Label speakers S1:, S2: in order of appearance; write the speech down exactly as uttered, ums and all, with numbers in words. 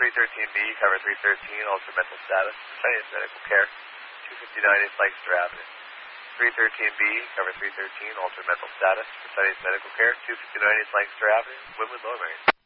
S1: three thirteen B, cover three thirteen, altered mental status, Fresenius Medical Care, two fifty-nine East Lancaster Avenue. three thirteen B, cover three thirteen, altered mental status, Fresenius Medical Care, two fifty-nine East Lancaster Avenue, Woodland, Lower Merion.